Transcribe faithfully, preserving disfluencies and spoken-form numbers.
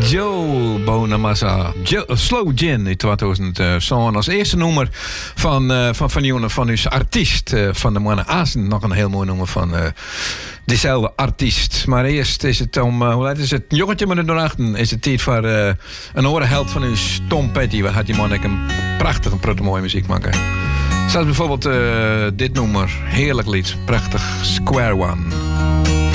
Joe Bonamassa. Jo- Slow Gin in tweeduizend zeven als eerste nummer van, uh, van, van, van, van uw artiest. Uh, van de mannen Azen. Nog een heel mooi nummer van uh, diezelfde artiest. Maar eerst is het om, uh, hoe laat is het? Jongetje met de achten is het tijd voor uh, een orenheld van uw Tom Petty. Waar had die man een prachtige, prachtige mooie muziek maken. Zoals bijvoorbeeld uh, dit nummer. Heerlijk lied. Prachtig. Square One.